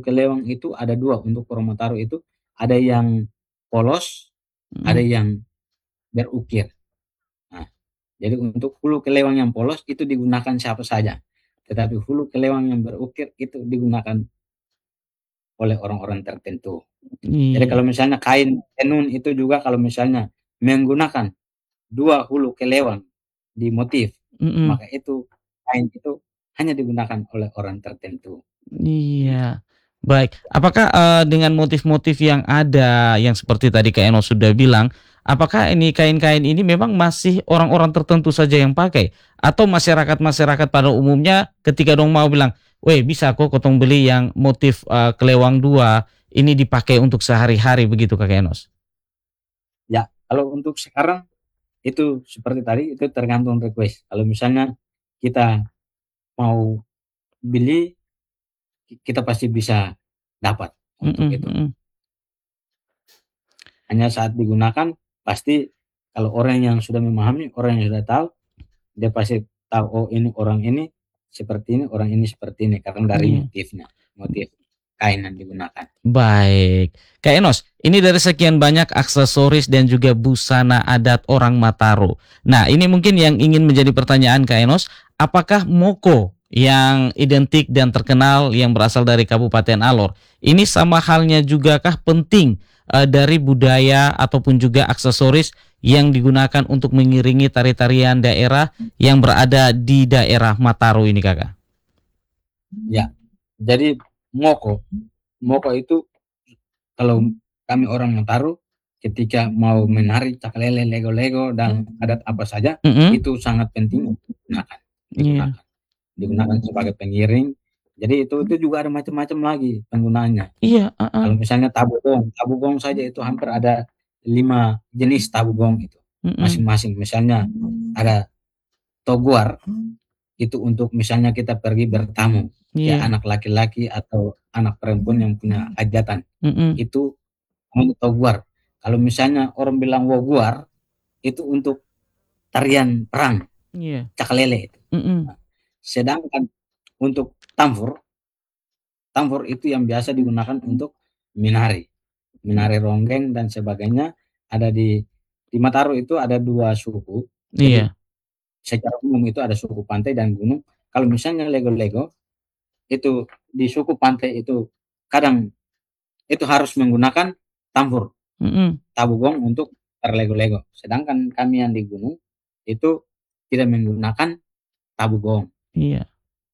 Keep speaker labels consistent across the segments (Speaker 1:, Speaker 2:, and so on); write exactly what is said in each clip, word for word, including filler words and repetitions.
Speaker 1: hulu kelewang itu ada dua untuk orang Mataru itu, ada yang polos, ada
Speaker 2: Mhm.
Speaker 1: yang berukir. Nah, jadi untuk hulu kelewang yang polos itu digunakan siapa saja, tetapi hulu kelewang yang berukir itu digunakan oleh orang-orang tertentu. Jadi
Speaker 2: Iya.
Speaker 1: kalau misalnya kain tenun itu juga kalau misalnya menggunakan dua hulu kelewang di motif,
Speaker 2: Mhm.
Speaker 1: maka itu kain itu hanya digunakan oleh orang tertentu, gitu.
Speaker 2: Iya. Baik, apakah, eee, dengan motif-motif yang ada, yang seperti tadi Kak Eno sudah bilang, apakah ini kain-kain ini memang masih orang-orang tertentu saja yang pakai? Atau masyarakat-masyarakat pada umumnya ketika dong mau bilang, "Weh, bisa kok kotong beli yang motif, eee, kelewang dua, ini dipakai untuk sehari-hari," begitu Kak Enos?
Speaker 1: Ya, kalau untuk sekarang itu seperti tadi, itu tergantung request. Kalau misalnya kita mau beli, ki kita pasti bisa dapat untuk
Speaker 2: Mhm
Speaker 1: itu.
Speaker 2: mhm.
Speaker 1: Hanya saat digunakan, pasti kalau orang yang sudah memahami, orang yang sudah tahu, dia pasti tahu, oh ini orang ini seperti ini, orang ini seperti ini, karena dari
Speaker 2: Iya.
Speaker 1: motifnya, motif kain yang digunakan.
Speaker 2: Baik. Kak Enos, ini dari sekian banyak aksesoris dan juga busana adat orang Mataru. Nah, ini mungkin yang ingin menjadi pertanyaan Kak Enos, apakah moko yang identik dan terkenal yang berasal dari Kabupaten Alor, ini sama halnya jugakah penting eh, dari budaya ataupun juga aksesoris yang digunakan untuk mengiringi tari-tarian daerah yang berada di daerah Mataru ini, Kakak?
Speaker 1: Ya, jadi moko, moko itu kalau kami orang Mataru, ketika mau menari cakalele, lego-lego, dan adat apa saja,
Speaker 2: Mhm.
Speaker 1: itu sangat penting digunakan,
Speaker 2: Iya.
Speaker 1: digunakan, digunakan sebagai pengiring. Jadi itu itu juga ada macam-macam lagi penggunaannya.
Speaker 2: Iya, heeh.
Speaker 1: Kalau misalnya tabu gong, tabu gong saja itu hampir ada lima jenis tabu gong itu,
Speaker 2: Mhm.
Speaker 1: masing-masing. Misalnya ada toguar, itu untuk misalnya kita pergi bertamu, ya
Speaker 2: Iya.
Speaker 1: anak laki-laki atau anak perempuan yang punya hajatan,
Speaker 2: Mhm.
Speaker 1: itu untuk toguar. Kalau misalnya orang bilang woguar, itu untuk tarian perang,
Speaker 2: Iya.
Speaker 1: cakalele itu.
Speaker 2: Mhm.
Speaker 1: Nah, sedangkan untuk tamfur, tamfur itu yang biasa digunakan untuk menari, menari ronggeng dan sebagainya. Ada di di Mataru itu ada dua suku. Jadi
Speaker 2: Iya.
Speaker 1: secara umum itu ada suku pantai dan gunung. Kalau misalnya lego-lego itu di suku pantai itu kadang itu harus menggunakan tamfur,
Speaker 2: Mhm.
Speaker 1: tabugong untuk berlego-lego. Sedangkan kami yang di gunung itu tidak menggunakan tabugong.
Speaker 2: Iya.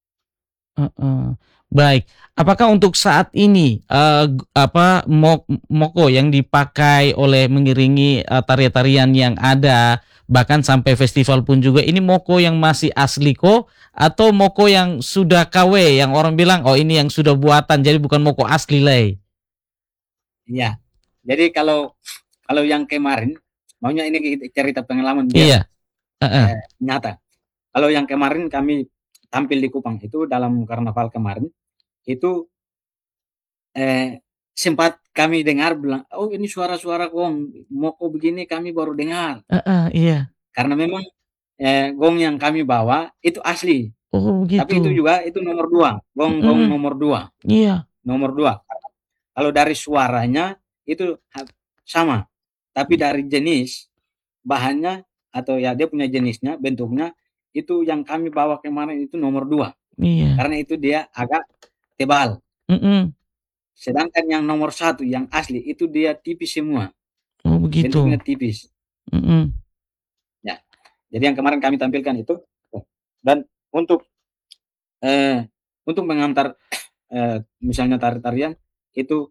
Speaker 2: Heeh. Baik, apakah untuk saat ini, eee, g apa, mok moko yang dipakai oleh mengiringi, eee, tarian-tarian yang ada, bahkan sampai festival pun juga, ini moko yang masih asli kah? Atau moko yang sudah K W, yang orang bilang, "Oh ini yang sudah buatan, jadi bukan moko asli lei."
Speaker 1: Iya. Jadi kalau kalau yang kemarin, maunya ini ki cerita pengalaman biar,
Speaker 2: Iya. Heeh.
Speaker 1: eee, nyata. Kalau yang kemarin kami tampil di Kupang itu dalam karnaval kemarin, itu eee, sempat kami dengar bilang, "Oh ini suara-suara gong, moko begini kami baru dengar."
Speaker 2: Heeh, iya.
Speaker 1: Karena memang, eee, gong yang kami bawa itu asli,
Speaker 2: Oh
Speaker 1: tapi itu
Speaker 2: begitu.
Speaker 1: juga itu nomor dua, gong-gong
Speaker 2: Mhm.
Speaker 1: nomor dua,
Speaker 2: Iya.
Speaker 1: nomor dua. Kalau dari suaranya itu hap sama, tapi dari jenis, bahannya atau ya dia punya jenisnya, bentuknya, itu yang kami bawa kemarin itu nomor dua,
Speaker 2: Iya.
Speaker 1: karena itu dia agak tebal.
Speaker 2: Mhm.
Speaker 1: Sedangkan yang nomor satu yang asli itu dia tipis semua,
Speaker 2: Oh begitu.
Speaker 1: bentuknya tipis.
Speaker 2: Mhm.
Speaker 1: Ya, jadi yang kemarin kami tampilkan itu, dan untuk, eee, untuk mengantar, eee, misalnya tari-tarian itu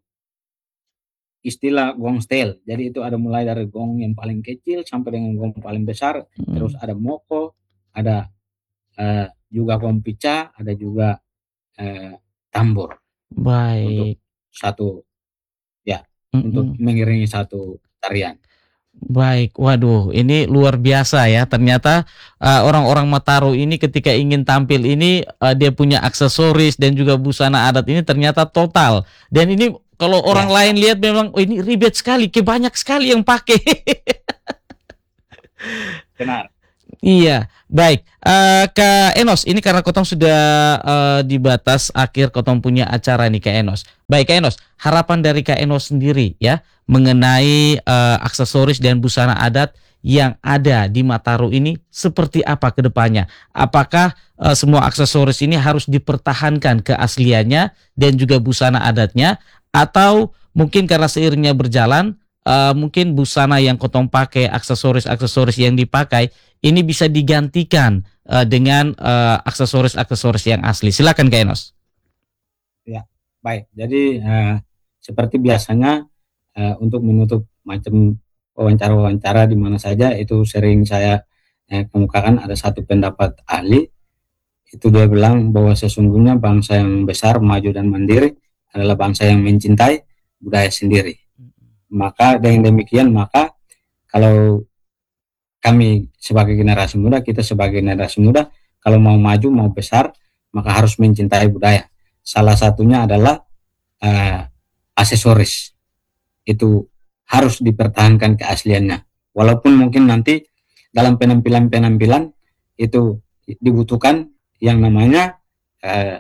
Speaker 1: istilah gong stel. Jadi itu ada mulai dari gong yang paling kecil sampai dengan gong paling besar, terus
Speaker 2: Mhm.
Speaker 1: ada moko, ada, eee, juga gong pica, ada juga, eee, tambur untuk
Speaker 2: Baik.
Speaker 1: satu ya, untuk
Speaker 2: Mhm.
Speaker 1: mengiringi satu tarian.
Speaker 2: Baik, waduh ini luar biasa ya ternyata, eee, orang-orang Mataru ini ketika ingin tampil ini, eee, dia punya aksesoris dan juga busana adat ini ternyata total, dan ini kalau orang
Speaker 1: Ya,
Speaker 2: lain lihat memang, "Oh ini ribet sekali, kayak banyak sekali yang pakai."
Speaker 1: benar.
Speaker 2: Iya. Baik, eee, Kak Enos, ini karena kotong sudah, eee, di batas akhir kotong punya acara nih Kak Enos. Baik Kak Enos, harapan dari Kak Enos sendiri ya, mengenai, eee, aksesoris dan busana adat yang ada di Mataru ini seperti apa ke depannya? Apakah, eee, semua aksesoris ini harus dipertahankan keasliannya dan juga busana adatnya? Atau mungkin karena seiringnya berjalan, eee, mungkin busana yang kotong pakai, aksesoris-aksesoris yang dipakai ini bisa digantikan, eee, dengan, eee, aksesoris-aksesoris yang asli. Silakan Kak Enos.
Speaker 1: Ya, baik. Jadi, eee, seperti biasanya, eee, untuk menutup macam wawancara-wawancara di mana saja itu sering saya, eee, kemukakan ada satu pendapat ahli, itu dia bilang bahwa sesungguhnya bangsa yang besar, maju dan mandiri adalah bangsa yang mencintai budaya sendiri. Maka dengan demikian, maka kalau kami sebagai generasi muda, kita sebagai generasi muda, kalau mau maju, mau besar, maka harus mencintai budaya. Salah satunya adalah uh, aksesoris. Itu harus dipertahankan keasliannya. Walaupun mungkin nanti dalam penampilan-penampilan itu dibutuhkan yang namanya uh,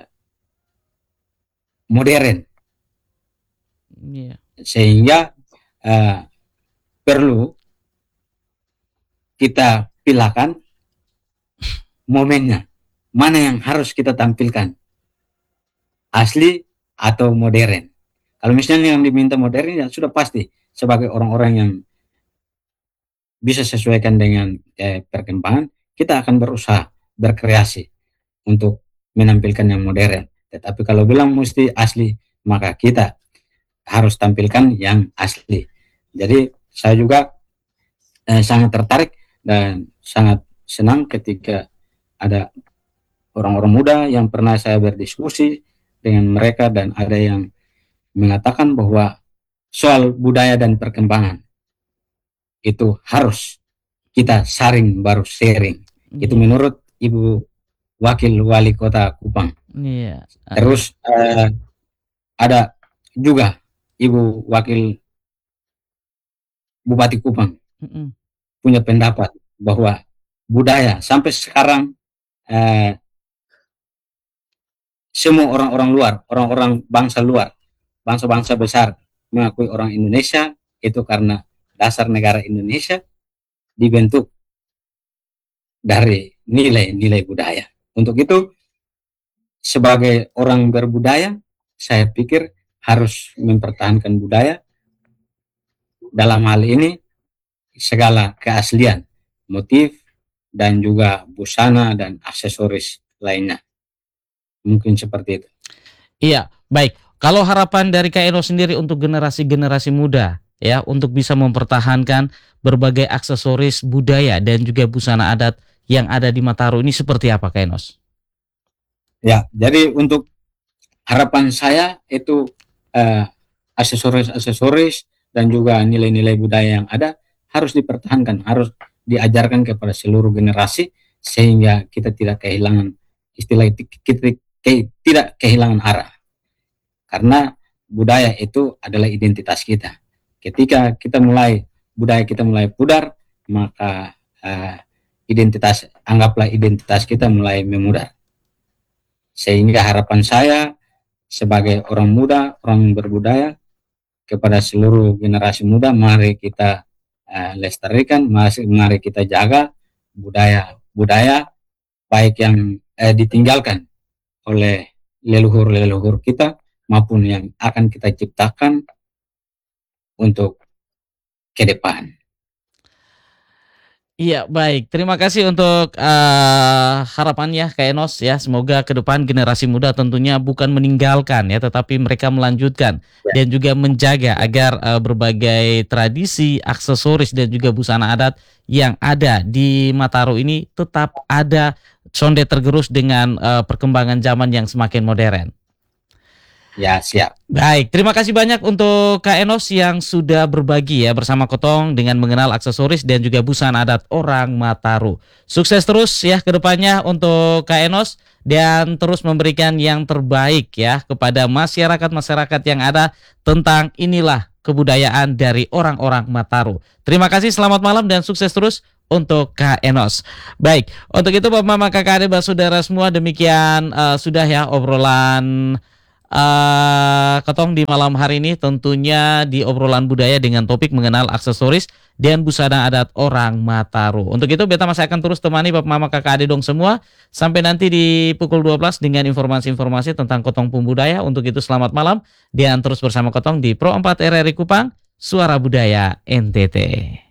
Speaker 1: modern.
Speaker 2: Yeah.
Speaker 1: Sehingga uh, perlu kita pilihkan momennya, mana yang harus kita tampilkan, asli atau modern. Kalau misalnya yang diminta modern, ya sudah pasti sebagai orang-orang yang bisa sesuaikan dengan eh, perkembangan, kita akan berusaha berkreasi untuk menampilkan yang modern. Tetapi kalau bilang mesti asli, maka kita harus tampilkan yang asli. Jadi saya juga eh, sangat tertarik dan sangat senang ketika ada orang-orang muda yang pernah saya berdiskusi dengan mereka dan ada yang mengatakan bahwa soal budaya dan perkembangan itu harus kita saring baru sharing.
Speaker 2: Yeah.
Speaker 1: Itu menurut Ibu Wakil Wali Kota Kupang.
Speaker 2: Yeah. Uh.
Speaker 1: Terus uh, ada juga Ibu Wakil Bupati Kupang mm -mm. punya pendapat bahwa budaya sampai sekarang eh, semua orang-orang luar, orang-orang bangsa luar, bangsa-bangsa besar mengakui orang Indonesia itu karena dasar negara Indonesia dibentuk dari nilai-nilai budaya. Untuk itu, sebagai orang berbudaya, saya pikir harus mempertahankan budaya. Dalam hal ini, segala keaslian, motif, dan juga busana dan aksesoris lainnya. Mungkin seperti itu.
Speaker 2: Iya, baik. Kalau harapan dari Kak Enos sendiri untuk generasi-generasi muda, ya, untuk bisa mempertahankan berbagai aksesoris budaya dan juga busana adat yang ada di Mataru ini seperti apa, Kak Enos?
Speaker 1: Ya, jadi untuk harapan saya itu eh, aksesoris-aksesoris dan juga nilai-nilai budaya yang ada harus dipertahankan, harus diajarkan kepada seluruh generasi sehingga kita tidak kehilangan istilah kita tidak kehilangan arah. Karena budaya itu adalah identitas kita. Ketika kita mulai budaya kita mulai pudar, maka uh, identitas anggaplah identitas kita mulai memudar. Sehingga harapan saya sebagai orang muda, orang berbudaya kepada seluruh generasi muda, mari kita uh, lestarikan, mari, mari kita jaga budaya-budaya baik yang eh, ditinggalkan oleh leluhur-leluhur kita maupun yang akan kita ciptakan untuk ke depan.
Speaker 2: Iya, baik. Terima kasih untuk uh, harapannya Kak Enos ya. Semoga ke depan generasi muda tentunya bukan meninggalkan ya, tetapi mereka melanjutkan ya, dan juga menjaga agar uh, berbagai tradisi, aksesoris dan juga busana adat yang ada di Mataru ini tetap ada sonde tergerus dengan uh, perkembangan zaman yang semakin modern.
Speaker 1: Ya, siap.
Speaker 2: Baik, terima kasih banyak untuk Kak Enos yang sudah berbagi ya bersama Kotong dengan mengenal aksesoris dan juga busana adat orang Mataru. Sukses terus ya ke depannya untuk Kak Enos dan terus memberikan yang terbaik ya kepada masyarakat-masyarakat yang ada tentang inilah kebudayaan dari orang-orang Mataru. Terima kasih, selamat malam dan sukses terus untuk Kak Enos. Baik, untuk itu Bapak Mama Kakak Adik Saudara semua, demikian uh, sudah ya obrolan uh, Ketong di malam hari ini, tentunya di obrolan budaya dengan topik mengenal aksesoris dan busana adat orang Mataru. Untuk itu beta masih akan terus temani Bapak Mama Kakak Adik dong semua sampai nanti di pukul dua belas dengan informasi-informasi tentang Ketong Pembudaya. Untuk itu selamat malam dan terus bersama Ketong di Pro empat R R I Kupang, Suara Budaya N T T.